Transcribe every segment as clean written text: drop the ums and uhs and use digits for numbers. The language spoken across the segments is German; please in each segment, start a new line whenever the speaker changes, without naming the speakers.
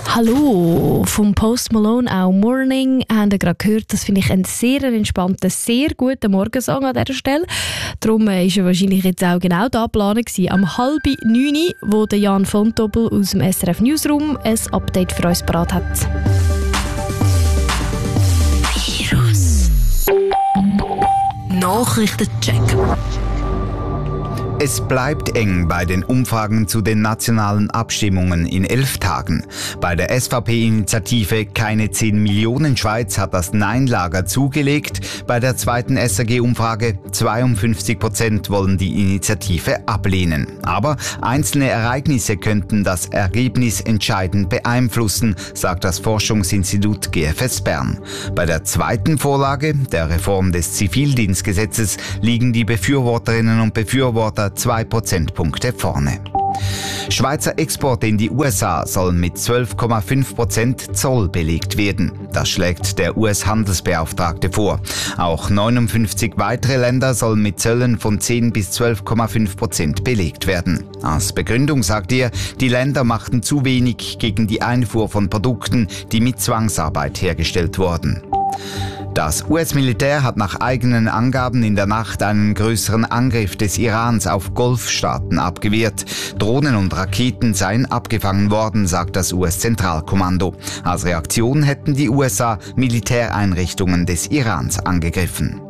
Hallo, vom Post Malone auch «Morning» haben wir gerade gehört. Das finde ich einen sehr entspannten, sehr guten Morgensong an dieser Stelle. Darum war er wahrscheinlich jetzt auch genau da geplant gewesen. Am 8:30, wo der Jan von Tobel aus dem SRF Newsroom ein Update für uns parat hat. Virus Nachrichtencheck.
Es bleibt eng bei den Umfragen zu den nationalen Abstimmungen in 11 Tagen. Bei der SVP-Initiative Keine 10 Millionen Schweiz hat das Nein-Lager zugelegt. Bei der zweiten SRG-Umfrage 52% wollen die Initiative ablehnen. Aber einzelne Ereignisse könnten das Ergebnis entscheidend beeinflussen, sagt das Forschungsinstitut GFS Bern. Bei der zweiten Vorlage, der Reform des Zivildienstgesetzes, liegen die Befürworterinnen und Befürworter 2 Prozentpunkte vorne. Schweizer Exporte in die USA sollen mit 12,5% Zoll belegt werden. Das schlägt der US-Handelsbeauftragte vor. Auch 59 weitere Länder sollen mit Zöllen von 10 bis 12,5% belegt werden. Als Begründung sagt er, die Länder machten zu wenig gegen die Einfuhr von Produkten, die mit Zwangsarbeit hergestellt wurden. Das US-Militär hat nach eigenen Angaben in der Nacht einen größeren Angriff des Irans auf Golfstaaten abgewehrt. Drohnen und Raketen seien abgefangen worden, sagt das US-Zentralkommando. Als Reaktion hätten die USA Militäreinrichtungen des Irans angegriffen.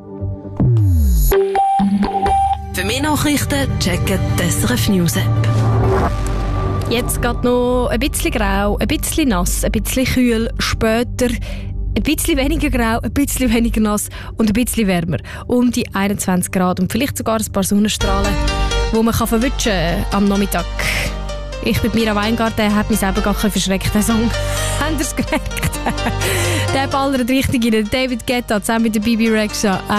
Für mehr Nachrichten checken die SRF News App. Jetzt geht noch ein bisschen grau, ein bisschen nass, ein bisschen kühl, später ein bisschen weniger grau, ein bisschen weniger nass und ein bisschen wärmer. Um die 21 Grad und vielleicht sogar ein paar Sonnenstrahlen, die man verwutschen kann am Nachmittag. Ich bin Mira Weingarten, hat mich selber gar ein bisschen verschreckt, den Song. Habt ihr es gemerkt? Der ballert richtig in David Guetta zusammen mit der Bibi Rexha.